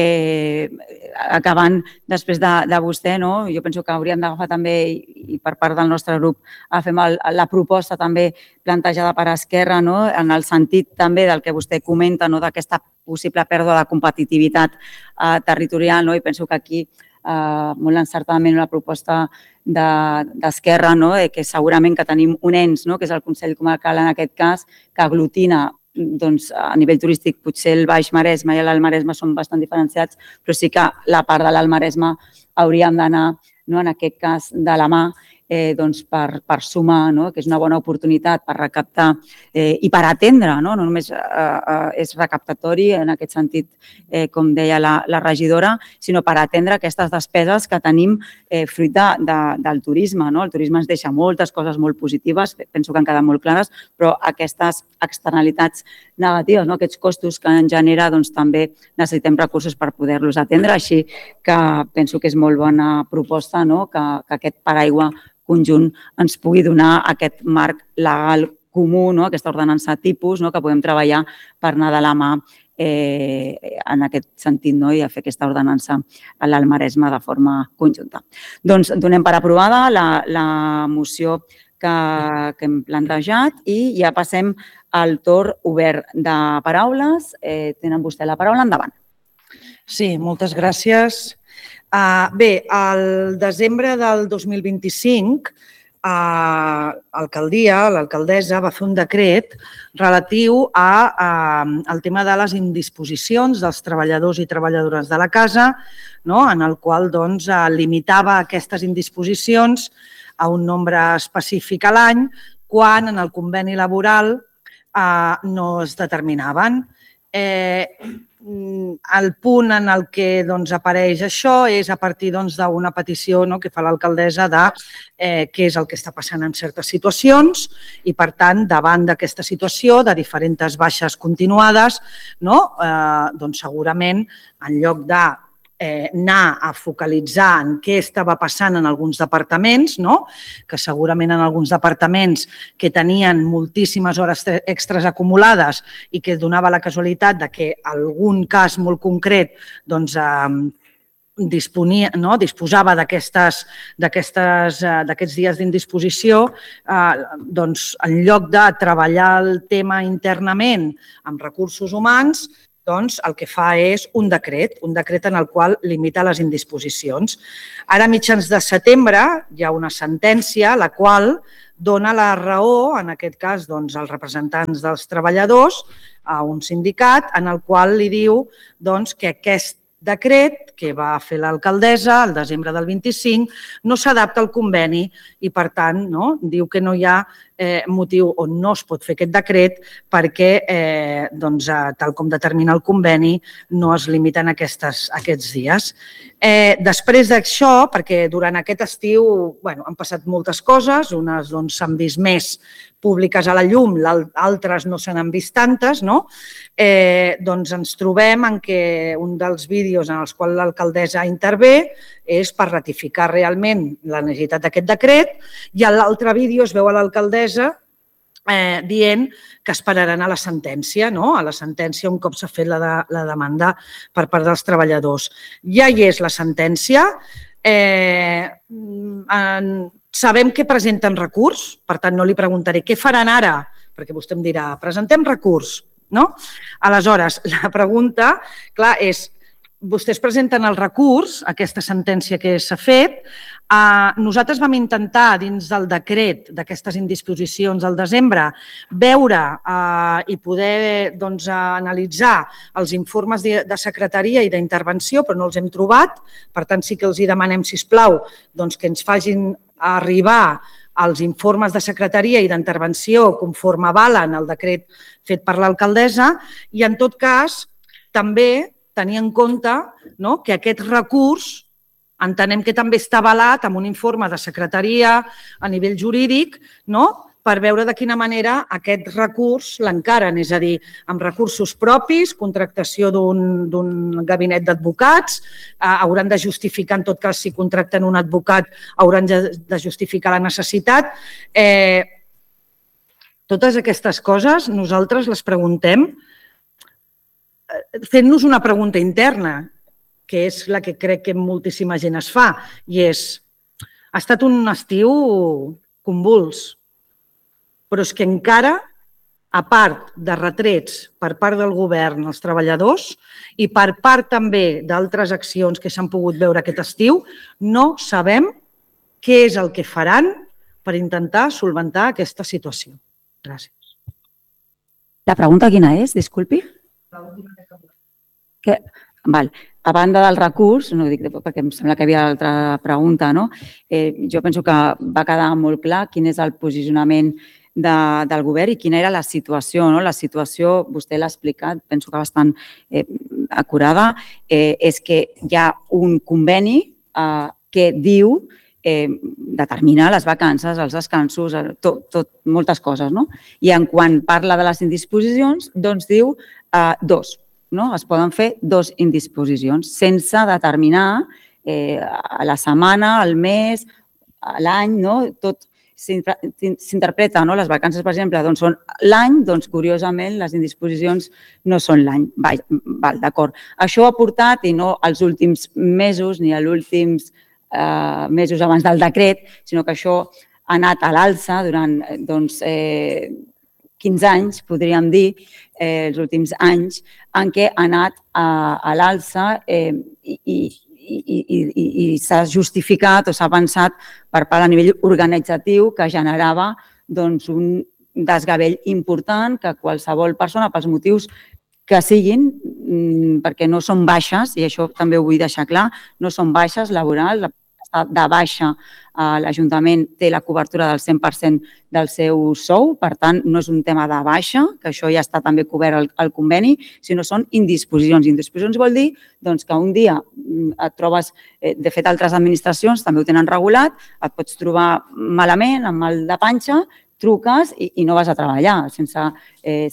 Acabant després de vostè, jo penso que hauríem d'agafar també, i per part del nostre grup, fem la proposta també plantejada per Esquerra, en el sentit també del que vostè comenta, d'aquesta possible pèrdua de competitivitat territorial, i penso que aquí molt encertadament la proposta d'Esquerra, que segurament que tenim un ens, que és el Consell Comarcal en aquest cas, que aglutina a nivell turístic potser el Baix Maresme i l'Alt Maresme són bastant diferenciats, però sí que la part de l'Alt Maresme hauríem d'anar, en aquest cas, de la mà per sumar, que és una bona oportunitat per recaptar i per atendre, no només és recaptatori en aquest sentit, com deia la regidora, sinó per atendre aquestes despeses que tenim fruit del turisme. El turisme ens deixa moltes coses molt positives, penso que han quedat molt clares, però aquestes externalitats negatives, aquests costos que ens genera, també necessitem recursos per poder-los atendre, així que penso que és molt bona proposta que aquest paraigua conjunt ens pugui donar aquest marc legal comú, aquesta ordenança tipus, que podem treballar per anar de la mà en aquest sentit i a fer aquesta ordenança a l'Alt Maresme de forma conjunta. Doncs donem per aprovada la moció que hem plantejat i ja passem al torn obert de paraules. Tenen vostè la paraula, endavant. Sí, moltes gràcies. Bé, al desembre del 2025, l'alcaldessa va fer un decret relatiu al tema de les indisposicions dels treballadors i treballadores de la casa, en el qual limitava aquestes indisposicions a un nombre específic a l'any, quan en el conveni laboral no es determinaven. El punt en el que apareix això és a partir d'una petició que fa l'alcaldessa de què és el que està passant en certes situacions i, per tant, davant d'aquesta situació de diferents baixes continuades, segurament, en lloc de anar a focalitzar en què estava passant en alguns departaments, que segurament en alguns departaments que tenien moltíssimes hores extres acumulades i que donava la casualitat de que algun cas molt concret disposava d'aquests dies d'indisposició, doncs en lloc de treballar el tema internament amb recursos humans, doncs el que fa és un decret en el qual limita les indisposicions. Ara, a mitjans de setembre, hi ha una sentència la qual dona la raó, en aquest cas, als representants dels treballadors, a un sindicat, en el qual li diu que aquest decret que va fer l'alcaldessa el desembre del 25 no s'adapta al conveni i, per tant, diu que no hi ha motiu on no es pot fer aquest decret perquè, tal com determina el conveni, no es limiten aquests dies. Després d'això, perquè durant aquest estiu han passat moltes coses, unes s'han vist més públiques a la llum, altres no se n'han vist tantes, doncs ens trobem en què un dels vídeos en els quals l'alcaldessa intervé és per ratificar realment la necessitat d'aquest decret i a l'altre vídeo es veu a l'alcaldessa dient que esperaran a la sentència, un cop s'ha fet la demanda per part dels treballadors. Ja hi és la sentència, sabem que presenten recurs, per tant no li preguntaré què faran ara, perquè vostè em dirà, presentem recurs, no? Aleshores, la pregunta, clar, és, vostès presenten el recurs, aquesta sentència que s'ha fet, nosaltres vam intentar, dins del decret d'aquestes indisposicions del desembre, veure i poder analitzar els informes de secretaria i d'intervenció, però no els hem trobat. Per tant, sí que els demanem, sisplau, que ens facin arribar els informes de secretaria i d'intervenció conforme avalen el decret fet per l'alcaldessa i, en tot cas, també tenir en compte que aquest recurs entenem que també està avalat amb un informe de secretaria a nivell jurídic per veure de quina manera aquest recurs l'encaren, és a dir, amb recursos propis, contractació d'un gabinet d'advocats, hauran de justificar, en tot cas, si contracten un advocat, hauran de justificar la necessitat. Totes aquestes coses nosaltres les preguntem fent-nos una pregunta interna, que és la que crec que moltíssima gent es fa, i és, ha estat un estiu convuls, però és que encara, a part de retrets per part del govern als treballadors i per part també d'altres accions que s'han pogut veure aquest estiu, no sabem què és el que faran per intentar solventar aquesta situació. Gràcies. La pregunta quina és? Disculpi. A banda del recurs, no ho dic perquè em sembla que hi havia l'altra pregunta, jo penso que va quedar molt clar quin és el posicionament del govern i quina era la situació. La situació, vostè l'ha explicat, penso que bastant acurada, és que hi ha un conveni que diu determina les vacances, els descansos, moltes coses. I quan parla de les indisposicions, doncs diu dos. Es poden fer dos indisposicions sense determinar a la setmana, al mes, a l'any, tot s'interpreta. Les vacances, per exemple, són l'any, doncs, curiosament, les indisposicions no són l'any. D'acord. Això ha portat, i no als últims mesos ni als últims mesos abans del decret, sinó que això ha anat a l'alça durant 15 anys, podríem dir, els últims anys, en què ha anat a l'alça i s'ha justificat o s'ha pensat per part a nivell organitzatiu que generava un desgavell important que qualsevol persona, pels motius que siguin, perquè no són baixes, i això també ho vull deixar clar, no són baixes laborals, de baixa l'Ajuntament té la cobertura del 100% del seu sou, per tant, no és un tema de baixa, que això ja està també cobert al conveni, sinó són indisposicions. Indisposicions vol dir que un dia et trobes, de fet, altres administracions també ho tenen regulat, et pots trobar malament, amb mal de panxa, truques i no vas a treballar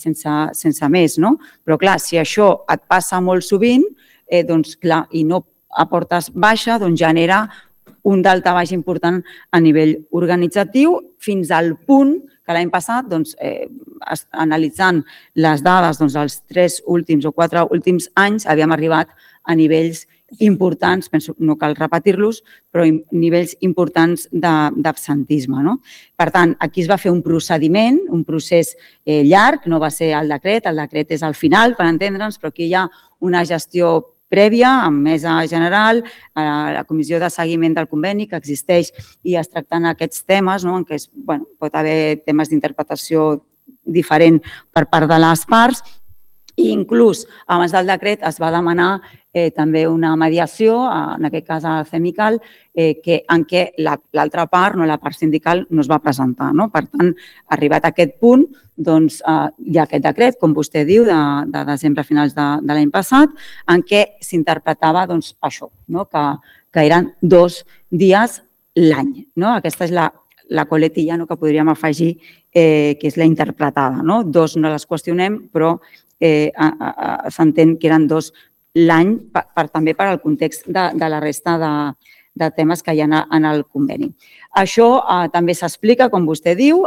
sense més. Però, clar, si això et passa molt sovint, doncs, clar, i no a portes baixa doncs, genera un daltabaix important a nivell organitzatiu fins al punt que l'any passat, analitzant les dades dels 3 últims o 4 últims anys, havíem arribat a nivells importants, penso, no cal repetir-los, però nivells importants d'absentisme. Per tant, aquí es va fer un procediment, un procés llarg, no va ser el decret és al final, per entendre'ns, però aquí hi ha una gestió prèvia, amb mesa general, la comissió de seguiment del conveni que existeix i es tracten aquests temes, en què pot haver temes d'interpretació diferent per part de les parts. I inclús abans del decret es va demanar també una mediació, en aquest cas a CEMICAL, en què l'altra part, la part sindical, no es va presentar. Per tant, arribat a aquest punt, hi ha aquest decret, com vostè diu, de desembre a finals de l'any passat, en què s'interpretava això, que eren 2 dies l'any. Aquesta és la coletilla que podríem afegir, que és la interpretada. 2 no les qüestionem, però s'entén que eren 2 l'any també per al context de la resta de temes que hi ha en el conveni. Això també s'explica, com vostè diu,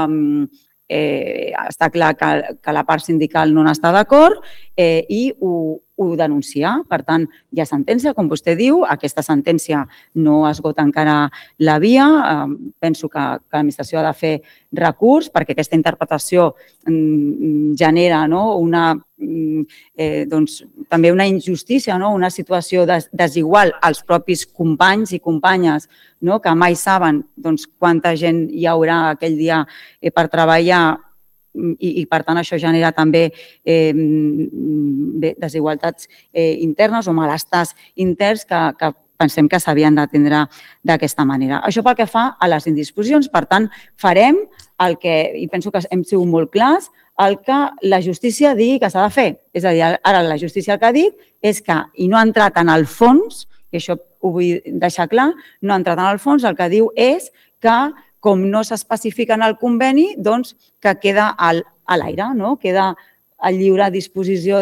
està clar que la part sindical no n'està d'acord i ho denuncia. Per tant, hi ha sentència, com vostè diu, aquesta sentència no esgota encara la via. Penso que l'administració ha de fer recurs perquè aquesta interpretació genera també una injustícia, una situació desigual als propis companys i companyes que mai saben quanta gent hi haurà aquell dia per treballar i, per tant, això genera també desigualtats internes o malestars interns que pensem que s'havien d'atendre d'aquesta manera. Això pel que fa a les indisposicions. Per tant, farem el que, i penso que hem sigut molt clars, el que la justícia digui que s'ha de fer. És a dir, ara la justícia el que ha dit és que, i no ha entrat en el fons, i això ho vull deixar clar, no ha entrat en el fons, el que diu és que, com no s'especifica en el conveni, doncs que queda a l'aire, queda a lliure disposició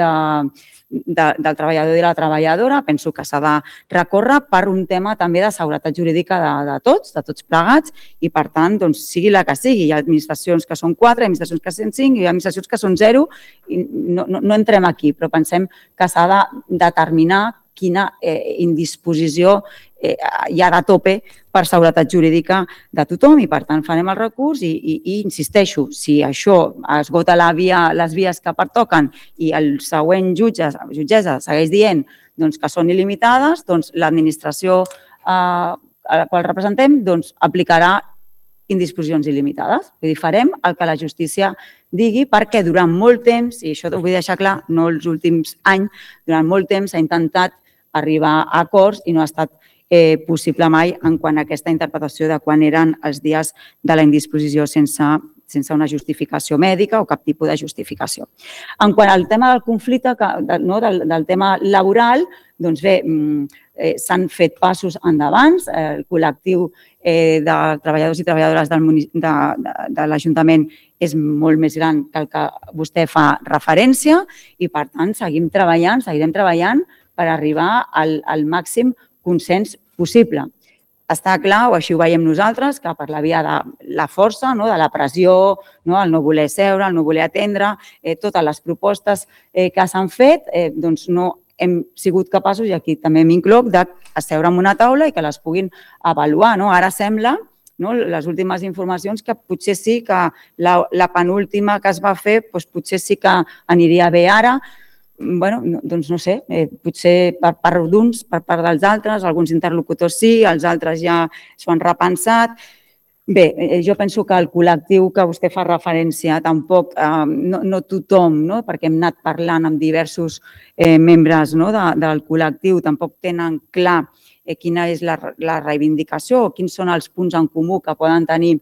del treballador i la treballadora. Penso que s'ha de recórrer per un tema també de seguretat jurídica de tots plegats i, per tant, sigui la que sigui. Hi ha administracions que són 4, hi ha administracions que són 5 i hi ha administracions que són 0. No entrem aquí, però pensem que s'ha de determinar quina indisposició hi ha de tope per seguretat jurídica de tothom i, per tant, farem el recurs i insisteixo, si això esgota les vies que pertoquen i el següent jutge o jutgessa segueix dient que són il·limitades, l'administració a la qual representem aplicarà indisposicions il·limitades. Vull dir, farem el que la justícia digui perquè durant molt temps, i això ho vull deixar clar, no els últims anys, durant molt temps s'ha intentat arribar a acords i no ha estat possible mai en quant a aquesta interpretació de quan eren els dies de la indisposició sense una justificació mèdica o cap tipus de justificació. En quant al tema del conflicte, del tema laboral, doncs bé, s'han fet passos endavant. El col·lectiu de treballadors i treballadores de l'Ajuntament és molt més gran que el que vostè fa referència i, per tant, seguirem treballant per arribar al màxim consens possible. Està clar, o així ho veiem nosaltres, que per la via de la força, de la pressió, el no voler seure, el no voler atendre, totes les propostes que s'han fet, doncs no hem sigut capaços, i aquí també m'incloc, d'asseure en una taula i que les puguin avaluar. Ara sembla, les últimes informacions, que potser sí que la penúltima que es va fer potser sí que aniria bé ara. Doncs no sé, potser per part d'uns, per part dels altres, alguns interlocutors sí, els altres ja s'ho han repensat. Bé, jo penso que el col·lectiu que vostè fa referència tampoc, no tothom, perquè hem anat parlant amb diversos membres del col·lectiu, tampoc tenen clar quina és la reivindicació o quins són els punts en comú que poden tenir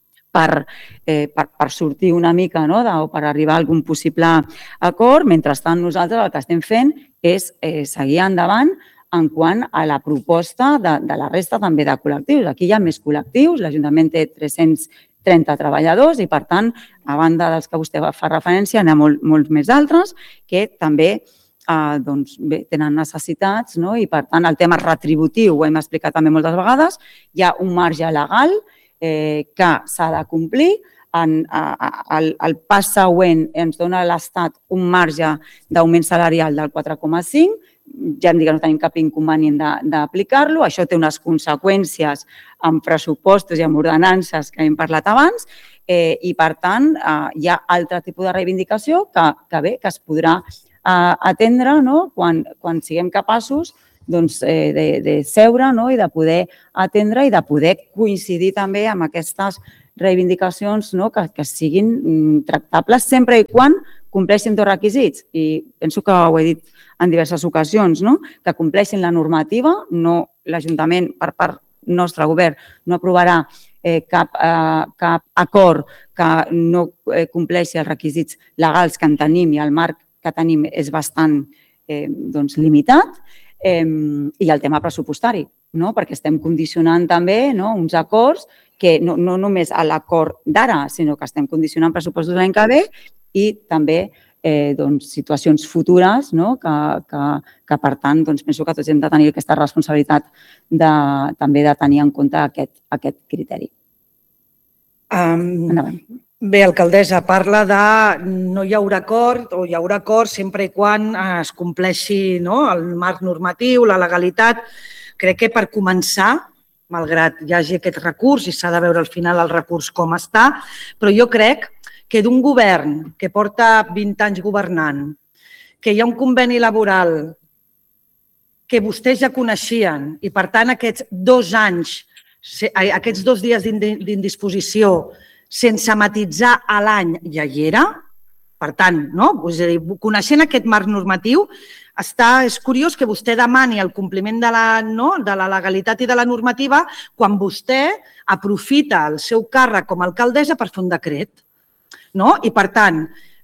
per sortir una mica o per arribar a algun possible acord. Mentrestant, nosaltres el que estem fent és seguir endavant en quant a la proposta de la resta també de col·lectius. Aquí hi ha més col·lectius, l'Ajuntament té 330 treballadors i, per tant, a banda dels que vostè fa referència, n'hi ha molts més altres que també tenen necessitats, i per tant el tema retributiu, ho hem explicat també moltes vegades, hi ha un marge legal que s'ha de complir. El pas següent ens dona l'Estat un marge d'augment salarial del 4,5, ja em dic que no tenim cap inconvenient d'aplicar-lo. Això té unes conseqüències en pressupostos i en ordenances que hem parlat abans i, per tant, hi ha altre tipus de reivindicació que es podrà atendre quan siguem capaços de seure i de poder atendre i de poder coincidir també amb aquestes reivindicacions que siguin tractables sempre i quan compleixin tots els requisits. I penso que ho he dit en diverses ocasions, que compleixin la normativa. L'Ajuntament, per part nostre govern, no aprovarà cap acord que no compleixi els requisits legals que en tenim i el marc que tenim és bastant limitat, i el tema pressupostari, perquè estem condicionant també uns acords que no només a l'acord d'ara, sinó que estem condicionant pressupostos l'any que ve i també situacions futures que, per tant, penso que tots hem de tenir aquesta responsabilitat també de tenir en compte aquest criteri. Endavant. Bé, alcaldessa, parla de no hi haurà acord o hi haurà acord sempre i quan es compleixi el marc normatiu, la legalitat. Crec que per començar, malgrat hi hagi aquest recurs i s'ha de veure al final el recurs com està, però jo crec que d'un govern que porta 20 anys governant, que hi ha un conveni laboral que vostès ja coneixien i, per tant, aquests 2 anys, aquests 2 dies d'indisposició, sense matisar a l'any ja hi era. Per tant, coneixent aquest marc normatiu, és curiós que vostè demani el compliment de la legalitat i de la normativa quan vostè aprofita el seu càrrec com a alcaldessa per fer un decret. I, per tant,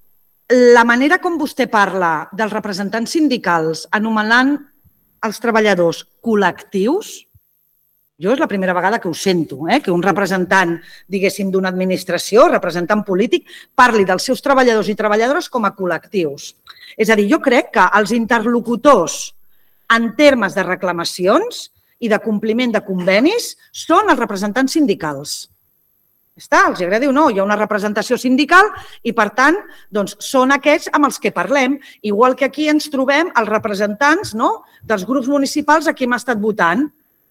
la manera com vostè parla dels representants sindicals anomenant els treballadors col·lectius, jo és la primera vegada que ho sento, que un representant, diguéssim, d'una administració, representant polític, parli dels seus treballadors i treballadores com a col·lectius. És a dir, jo crec que els interlocutors en termes de reclamacions i de compliment de convenis són els representants sindicals. Els agradi o no, hi ha una representació sindical i, per tant, són aquests amb els que parlem, igual que aquí ens trobem els representants dels grups municipals a qui hem estat votant.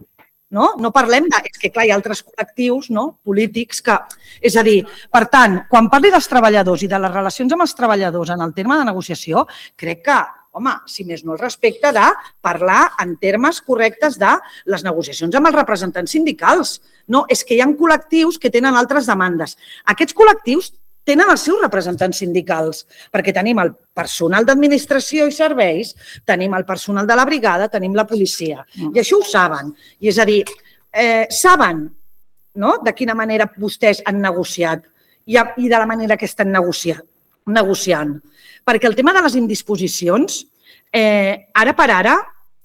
No parlem de... És que, clar, hi ha altres col·lectius polítics que... És a dir, per tant, quan parli dels treballadors i de les relacions amb els treballadors en el terme de negociació, crec que, home, si més no, el respecte de parlar en termes correctes de les negociacions amb els representants sindicals. No, és que hi ha col·lectius que tenen altres demandes. Aquests col·lectius tenen els seus representants sindicals, perquè tenim el personal d'administració i serveis, tenim el personal de la brigada, tenim la policia. I això ho saben. I és a dir, saben de quina manera vostès han negociat i de la manera que estan negociant. Perquè el tema de les indisposicions, ara per ara,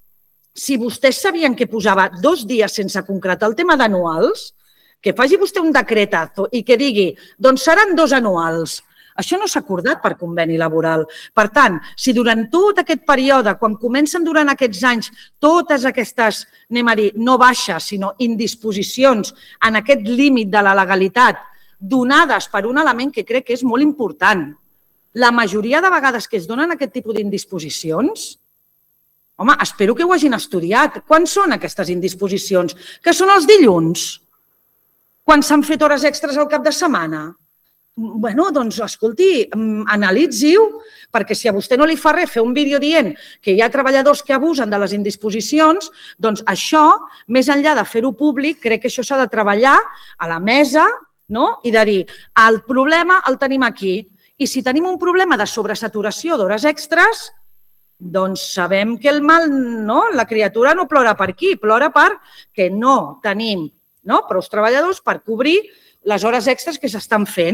si vostès sabien que posava 2 dies sense concretar el tema d'anuals, que faci vostè un decretazo i que digui, doncs seran 2 anuals. Això no s'ha acordat per conveni laboral. Per tant, si durant tot aquest període, quan comencen durant aquests anys, totes aquestes, anem a dir, no baixes, sinó indisposicions en aquest límit de la legalitat, donades per un element que crec que és molt important, la majoria de vegades que es donen aquest tipus d'indisposicions, home, espero que ho hagin estudiat. Quan són aquestes indisposicions? Que són els dilluns? Quan s'han fet hores extres al cap de setmana? Bé, doncs, escolti, analitzi-ho, perquè si a vostè no li fa res fer un vídeo dient que hi ha treballadors que abusen de les indisposicions, doncs això, més enllà de fer-ho públic, crec que això s'ha de treballar a la mesa i de dir, el problema el tenim aquí. I si tenim un problema de sobresaturació d'hores extres, doncs sabem que la criatura no plora per aquí, plora perquè no tenim prou treballadors per cobrir les hores extres que s'estan fent.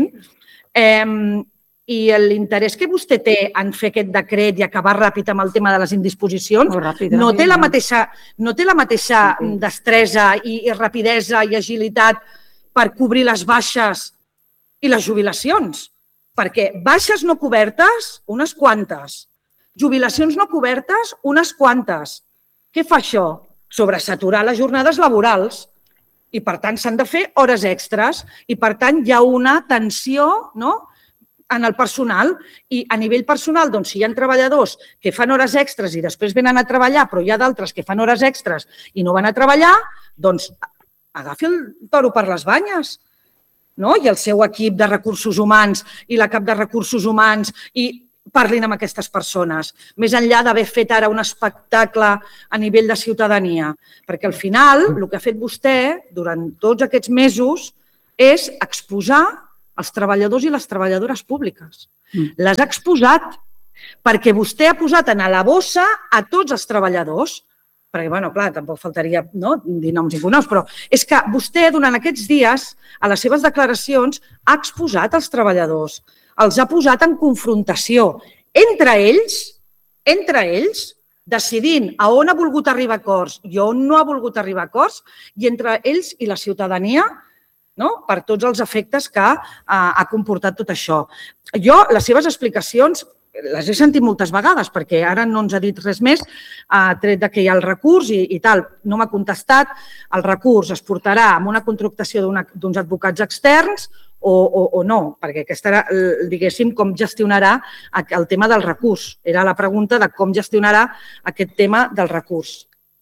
I l'interès que vostè té en fer aquest decret i acabar ràpid amb el tema de les indisposicions no té la mateixa destresa i rapidesa i agilitat per cobrir les baixes i les jubilacions. Perquè baixes no cobertes, unes quantes. Jubilacions no cobertes, unes quantes. Què fa això? Sobresaturar les jornades laborals. I, per tant, s'han de fer hores extres. I, per tant, hi ha una tensió, no?, en el personal. I a nivell personal, doncs, si hi ha treballadors que fan hores extres i després venen a treballar, però hi ha d'altres que fan hores extres i no van a treballar, doncs agafi el toro per les banyes. I el seu equip de recursos humans i la cap de recursos humans i parlin amb aquestes persones, més enllà d'haver fet ara un espectacle a nivell de ciutadania. Perquè al final el que ha fet vostè durant tots aquests mesos és exposar els treballadors i les treballadores públiques. Les ha exposat perquè vostè ha posat a la bossa a tots els treballadors, perquè, clar, tampoc faltaria dir noms i cognoms, però és que vostè, durant aquests dies, a les seves declaracions, ha exposat els treballadors, els ha posat en confrontació entre ells, decidint a on ha volgut arribar a acords i on no ha volgut arribar a acords, i entre ells i la ciutadania, per tots els efectes que ha comportat tot això. Jo, les seves explicacions, les he sentit moltes vegades, perquè ara no ens ha dit res més, tret que hi ha el recurs i tal. No m'ha contestat. El recurs es portarà amb una contractació d'uns advocats externs o no, perquè aquesta era, diguéssim, com gestionarà el tema del recurs. Era la pregunta de com gestionarà aquest tema del recurs.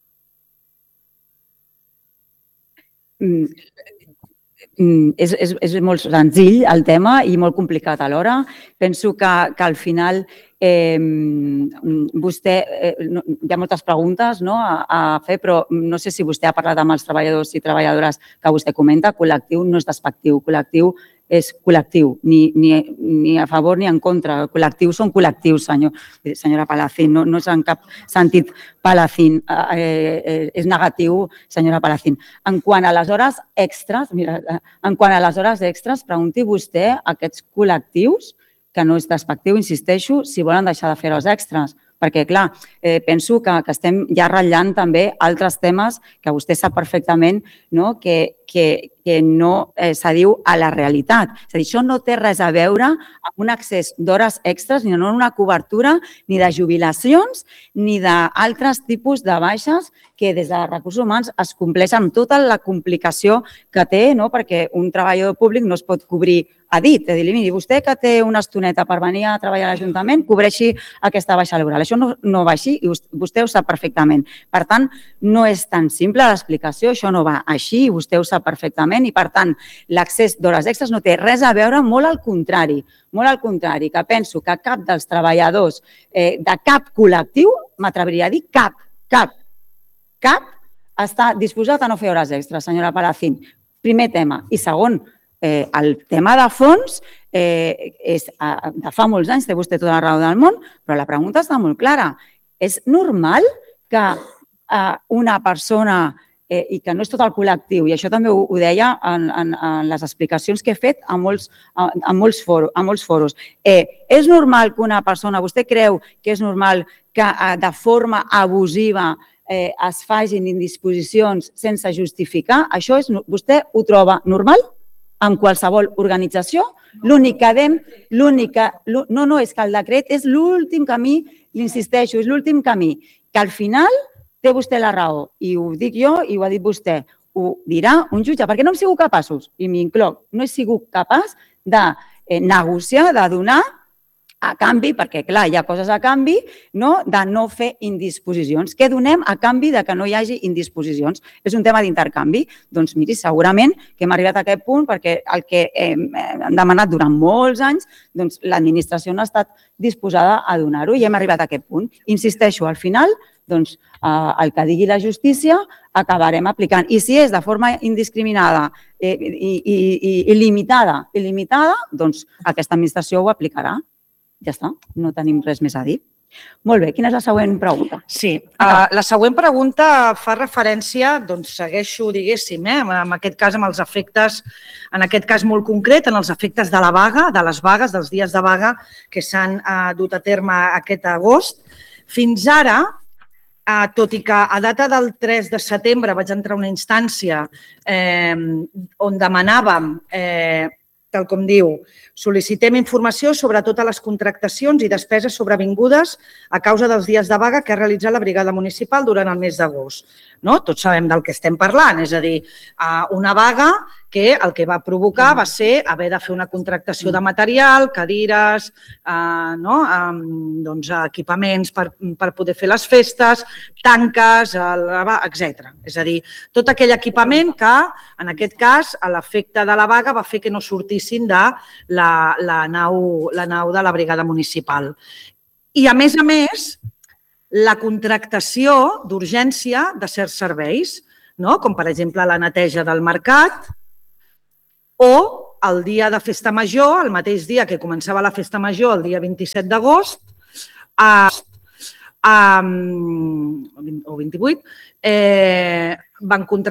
És molt senzill el tema i molt complicat alhora. Penso que al final vostè, hi ha moltes preguntes a fer, però no sé si vostè ha parlat amb els treballadors i treballadores que vostè comenta. Col·lectiu no és despectiu, col·lectiu és col·lectiu, ni a favor ni en contra. Col·lectius són col·lectius, senyora Palacín, no és en cap sentit Palacín, és negatiu, senyora Palacín. En quant a les hores extres, pregunti vostè a aquests col·lectius, que no és despectiu, insisteixo, si volen deixar de fer hores extres. Perquè, clar, penso que estem ja ratllant també altres temes que vostè sap perfectament que no s'adiu a la realitat. És a dir, això no té res a veure amb un accés d'hores extres, ni en una cobertura, ni de jubilacions, ni d'altres tipus de baixes que des de recursos humans es compleixen amb tota la complicació que té, perquè un treballador públic no es pot cobrir a dit. És a dir, miri, vostè que té una estoneta per venir a treballar a l'Ajuntament, cobreixi aquesta baixa laboral. Això no va així i vostè ho sap perfectament. Per tant, no és tan simple l'explicació, això no va així i vostè ho sap perfectament i, per tant, l'accés d'hores extres no té res a veure, molt al contrari, que penso que cap dels treballadors de cap col·lectiu, m'atreviria a dir cap, està disposat a no fer hores extres, senyora Palacín. Primer tema. I segon, el tema de fons és de fa molts anys, té vostè tota la raó del món, però la pregunta està molt clara. És normal que una persona, i que no és tot el col·lectiu, i això també ho deia en les explicacions que he fet a molts foros, és normal que una persona, vostè creu que és normal que de forma abusiva es facin indisposicions sense justificar? Això vostè ho troba normal? En qualsevol organització, l'únic que dem, no, és que el decret és l'últim camí, l'insisteixo, és l'últim camí, que al final té vostè la raó, i ho dic jo i ho ha dit vostè, ho dirà un jutge, perquè no hem sigut capaços, i m'incloc, no he sigut capaç de negociar, de donar a canvi, perquè clar, hi ha coses a canvi, de no fer indisposicions. Què donem a canvi de que no hi hagi indisposicions? És un tema d'intercanvi? Doncs miri, segurament que hem arribat a aquest punt perquè el que hem demanat durant molts anys, doncs l'administració no ha estat disposada a donar-ho i hem arribat a aquest punt. Insisteixo, al final, doncs el que digui la justícia acabarem aplicant. I si és de forma indiscriminada i il·limitada, doncs aquesta administració ho aplicarà. Ja està, no tenim res més a dir. Molt bé, quina és la següent pregunta? Sí, la següent pregunta fa referència, doncs segueixo, diguéssim, en aquest cas amb els efectes, en aquest cas molt concret, en els efectes de la vaga, de les vagues, dels dies de vaga que s'han dut a terme aquest agost. Fins ara, tot i que a data del 3 de setembre vaig entrar a una instància on demanàvem tal com diu, sol·licitem informació sobre totes les contractacions i despeses sobrevingudes a causa dels dies de vaga que ha realitzat la brigada municipal durant el mes d'agost. Tots sabem del que estem parlant, és a dir, una vaga que el que va provocar va ser haver de fer una contractació de material, cadires, equipaments per poder fer les festes, tanques, etc. És a dir, tot aquell equipament que, en aquest cas, l'efecte de la vaga va fer que no sortissin de la nau de la brigada municipal. I, a més, la contractació d'urgència de certs serveis, com per exemple la neteja del mercat o el dia de festa major, el mateix dia que començava la festa major, el dia 27 d'agost, o 28, van contractar